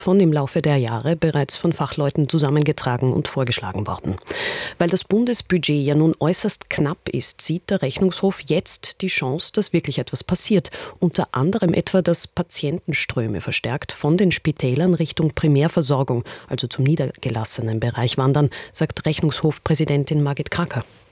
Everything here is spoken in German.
im Laufe der Jahre bereits von Fachleuten zusammengetragen und vorgeschlagen worden. Weil das Bundesbudget ja nun äußerst knapp ist, sieht der Rechnungshof jetzt die Chance, dass wirklich etwas passiert. Unter anderem etwa, dass Patientenströme verstärkt von den Spitälern Richtung Primärversorgung, also zum niedergelassenen Bereich wandern, sagt Rechnungshofpräsidentin Margit Kracker.